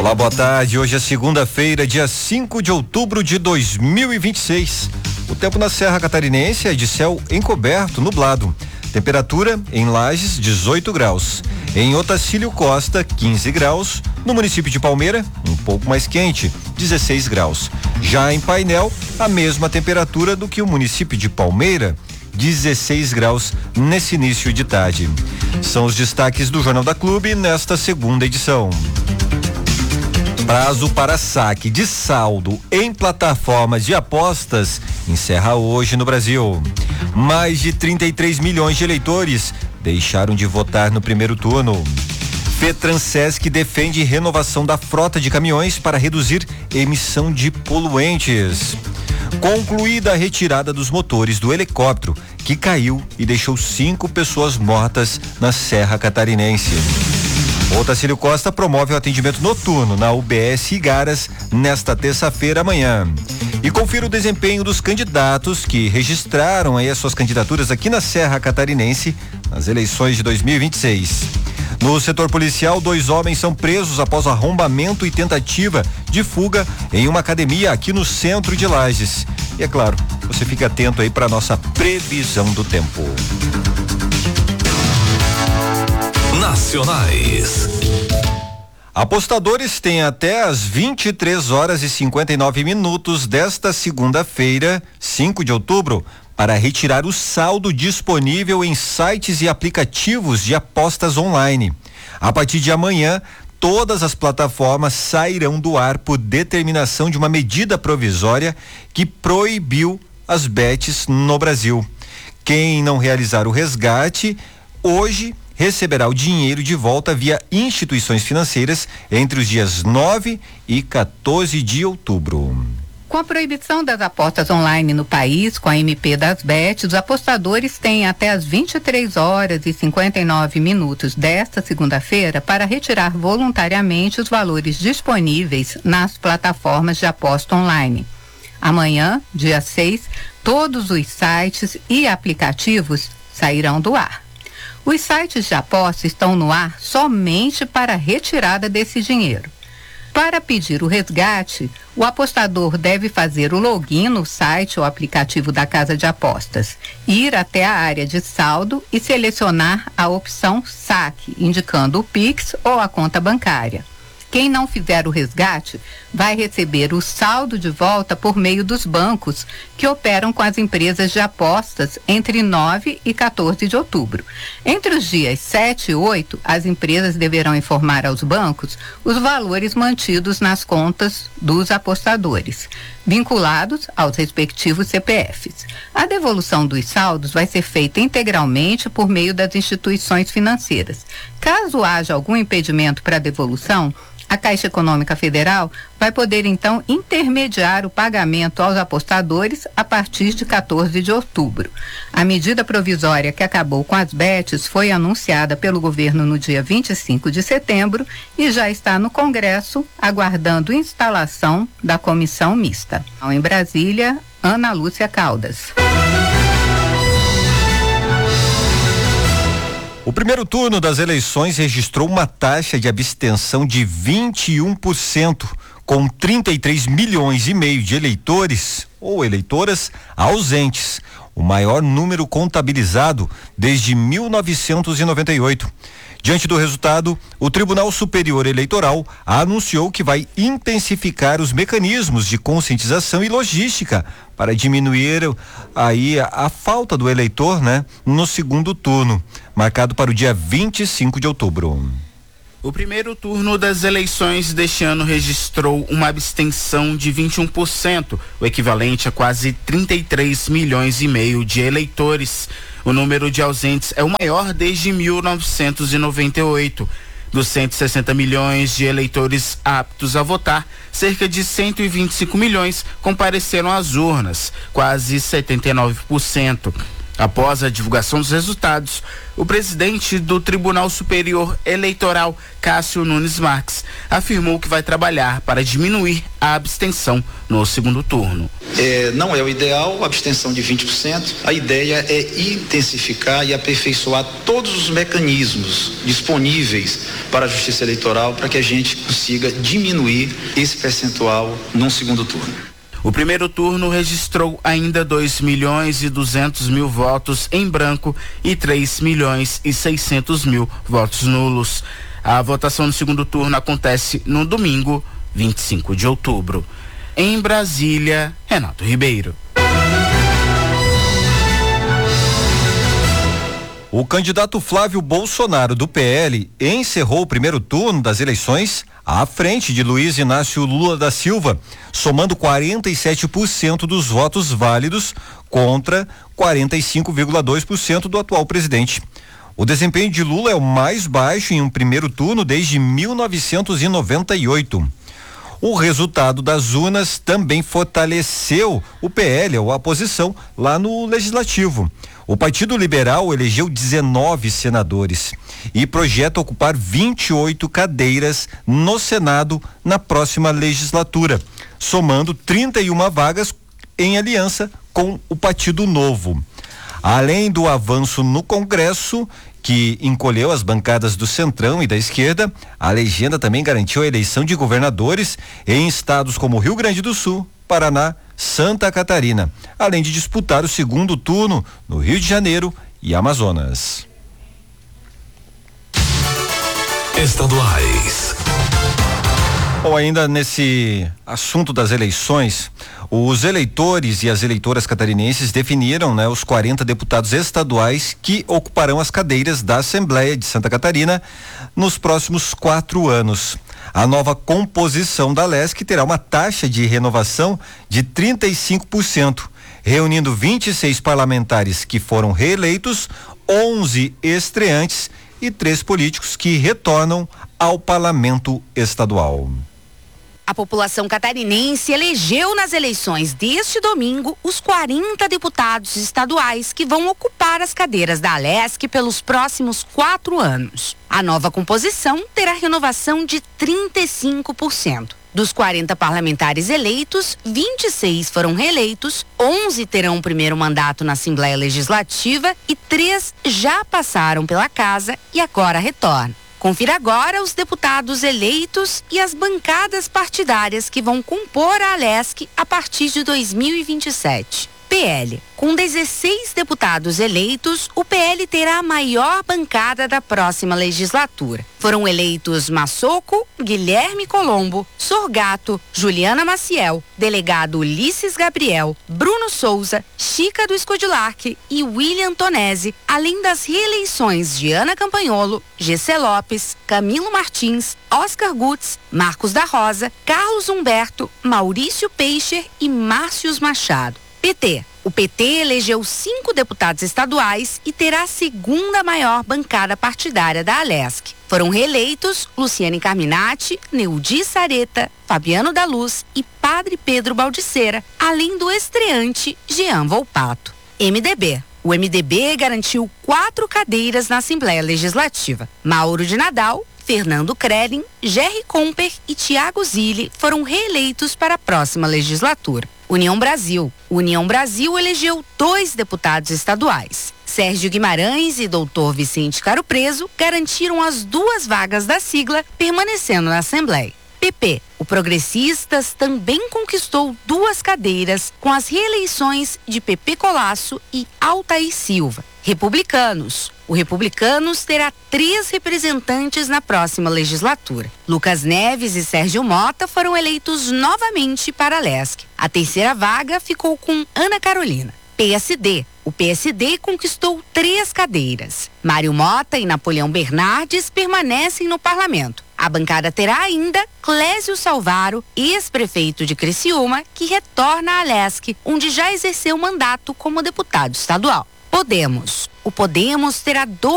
Olá, boa tarde. Hoje é segunda-feira, dia 5 de outubro de 2026. O tempo na Serra Catarinense é de céu encoberto, nublado. Temperatura em Lages, 18 graus. Em Otacílio Costa, 15 graus. No município de Palmeira, um pouco mais quente, 16 graus. Já em Painel, a mesma temperatura do que o município de Palmeira, 16 graus nesse início de tarde. São os destaques do Jornal da Clube nesta segunda edição. Prazo para saque de saldo em plataformas de apostas encerra hoje no Brasil. Mais de 33 milhões de eleitores deixaram de votar no primeiro turno. Fetransesc defende renovação da frota de caminhões para reduzir emissão de poluentes. Concluída a retirada dos motores do helicóptero que caiu e deixou 5 pessoas mortas na Serra Catarinense. Otacílio Costa promove o atendimento noturno na UBS Igaras nesta terça-feira amanhã. E confira o desempenho dos candidatos que registraram aí as suas candidaturas aqui na Serra Catarinense nas eleições de 2026. No setor policial, 2 homens são presos após arrombamento e tentativa de fuga em uma academia aqui no centro de Lages. E é claro, você fica atento aí para nossa previsão do tempo. Nacionais. Apostadores têm até às 23 horas e 59 minutos desta segunda-feira, 5 de outubro, para retirar o saldo disponível em sites e aplicativos de apostas online. A partir de amanhã, todas as plataformas sairão do ar por determinação de uma medida provisória que proibiu as bets no Brasil. Quem não realizar o resgate, hoje receberá o dinheiro de volta via instituições financeiras entre os dias 9 e 14 de outubro. Com a proibição das apostas online no país, com a MP das bets, os apostadores têm até as 23 horas e 59 minutos desta segunda-feira para retirar voluntariamente os valores disponíveis nas plataformas de aposta online. Amanhã, dia 6, todos os sites e aplicativos sairão do ar. Os sites de aposta estão no ar somente para a retirada desse dinheiro. Para pedir o resgate, o apostador deve fazer o login no site ou aplicativo da casa de apostas, ir até a área de saldo e selecionar a opção saque, indicando o Pix ou a conta bancária. Quem não fizer o resgate vai receber o saldo de volta por meio dos bancos que operam com as empresas de apostas entre 9 e 14 de outubro. Entre os dias 7 e 8, as empresas deverão informar aos bancos os valores mantidos nas contas dos apostadores, vinculados aos respectivos CPFs. A devolução dos saldos vai ser feita integralmente por meio das instituições financeiras. Caso haja algum impedimento para a devolução, a Caixa Econômica Federal vai poder então intermediar o pagamento aos apostadores a partir de 14 de outubro. A medida provisória que acabou com as bets foi anunciada pelo governo no dia 25 de setembro e já está no Congresso, aguardando instalação da comissão mista. Em Brasília, Ana Lúcia Caldas. O primeiro turno das eleições registrou uma taxa de abstenção de 21%, com 33 milhões e meio de eleitores ou eleitoras ausentes, o maior número contabilizado desde 1998. Diante do resultado, o Tribunal Superior Eleitoral anunciou que vai intensificar os mecanismos de conscientização e logística para diminuir aí a falta do eleitor, no segundo turno, marcado para o dia 25 de outubro. O primeiro turno das eleições deste ano registrou uma abstenção de 21%, o equivalente a quase 33 milhões e meio de eleitores. O número de ausentes é o maior desde 1998. Dos 160 milhões de eleitores aptos a votar, cerca de 125 milhões compareceram às urnas, quase 79%. Após a divulgação dos resultados, o presidente do Tribunal Superior Eleitoral, Cássio Nunes Marques, afirmou que vai trabalhar para diminuir a abstenção no segundo turno. Não é o ideal, a abstenção de 20%. A ideia é intensificar e aperfeiçoar todos os mecanismos disponíveis para a Justiça Eleitoral para que a gente consiga diminuir esse percentual num segundo turno. O primeiro turno registrou ainda 2.200.000 votos em branco e 3.600.000 votos nulos. A votação no segundo turno acontece no domingo, 25 de outubro. Em Brasília, Renato Ribeiro. O candidato Flávio Bolsonaro, do PL, encerrou o primeiro turno das eleições à frente de Luiz Inácio Lula da Silva, somando 47% dos votos válidos contra 45,2% do atual presidente. O desempenho de Lula é o mais baixo em um primeiro turno desde 1998. O resultado das urnas também fortaleceu o PL, ou a oposição, lá no Legislativo. O Partido Liberal elegeu 19 senadores e projeta ocupar 28 cadeiras no Senado na próxima legislatura, somando 31 vagas em aliança com o Partido Novo. Além do avanço no Congresso, que encolheu as bancadas do Centrão e da esquerda, a legenda também garantiu a eleição de governadores em estados como Rio Grande do Sul, Paraná, Santa Catarina, além de disputar o segundo turno no Rio de Janeiro e Amazonas. Estaduais. Bom, ainda nesse assunto das eleições, os eleitores e as eleitoras catarinenses definiram, os 40 deputados estaduais que ocuparão as cadeiras da Assembleia de Santa Catarina nos próximos 4 anos. A nova composição da LESC terá uma taxa de renovação de 35%, reunindo 26 parlamentares que foram reeleitos, 11 estreantes e 3 políticos que retornam ao parlamento estadual. A população catarinense elegeu nas eleições deste domingo os 40 deputados estaduais que vão ocupar as cadeiras da ALESC pelos próximos 4 anos. A nova composição terá renovação de 35%. Dos 40 parlamentares eleitos, 26 foram reeleitos, 11 terão o primeiro mandato na Assembleia Legislativa e 3 já passaram pela casa e agora retornam. Confira agora os deputados eleitos e as bancadas partidárias que vão compor a ALESC a partir de 2027. PL. Com 16 deputados eleitos, o PL terá a maior bancada da próxima legislatura. Foram eleitos Massoco, Guilherme Colombo, Sorgato, Juliana Maciel, delegado Ulisses Gabriel, Bruno Souza, Chica do Escodilarque e William Tonesi, além das reeleições de Ana Campanholo, Gessé Lopes, Camilo Martins, Oscar Gutz, Marcos da Rosa, Carlos Humberto, Maurício Peixer e Márcios Machado. PT. O PT elegeu 5 deputados estaduais e terá a segunda maior bancada partidária da ALESC. Foram reeleitos Luciane Carminati, Neudi Sareta, Fabiano da Luz e Padre Pedro Baldiceira, além do estreante Jean Volpato. MDB. O MDB garantiu 4 cadeiras na Assembleia Legislativa. Mauro de Nadal, Fernando Krellin, Gerry Comper e Tiago Zilli foram reeleitos para a próxima legislatura. União Brasil. O União Brasil elegeu 2 deputados estaduais. Sérgio Guimarães e Dr. Vicente Caro Preso garantiram as 2 vagas da sigla, permanecendo na Assembleia. PP. O Progressistas também conquistou 2 cadeiras com as reeleições de Pepe Colasso e Altair Silva. Republicanos. O Republicanos terá 3 representantes na próxima legislatura. Lucas Neves e Sérgio Mota foram eleitos novamente para a LESC. A terceira vaga ficou com Ana Carolina. PSD. O PSD conquistou 3 cadeiras. Mário Mota e Napoleão Bernardes permanecem no parlamento. A bancada terá ainda Clésio Salvaro, ex-prefeito de Criciúma, que retorna à LESC, onde já exerceu mandato como deputado estadual. Podemos. O Podemos terá 2